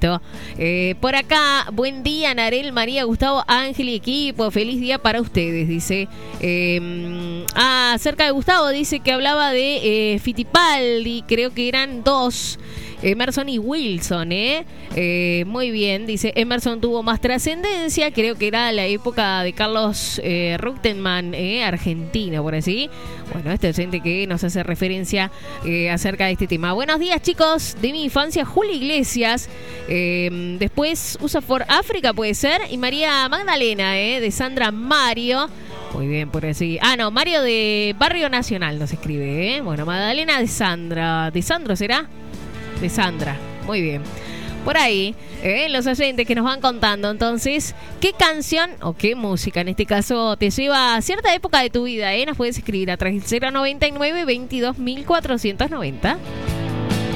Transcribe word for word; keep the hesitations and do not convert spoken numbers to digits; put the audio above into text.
Listo. Eh, por acá, buen día, Narel, María, Gustavo, Ángel y equipo. Feliz día para ustedes, dice. Eh, ah, acerca de Gustavo, dice que hablaba de eh, Fittipaldi, creo que eran dos. Emerson y Wilson, ¿eh? ¿eh? Muy bien, dice, Emerson tuvo más trascendencia, creo que era la época de Carlos eh, Reutemann, ¿eh? Argentina, por así. Bueno, este docente que nos hace referencia eh, acerca de este tema. Buenos días, chicos, de mi infancia, Julio Iglesias, eh, después Usa for África, puede ser, y María Magdalena, ¿eh? De Sandra Mario. Muy bien, por así. Ah, no, Mario de Barrio Nacional nos escribe, ¿eh? Bueno, Magdalena de Sandra. ¿De Sandro será? De Sandra, muy bien. Por ahí, eh, los oyentes que nos van contando, entonces, ¿qué canción o qué música en este caso te lleva a cierta época de tu vida? Eh? Nos puedes escribir a tres cero nueve nueve veintidós mil cuatrocientos noventa.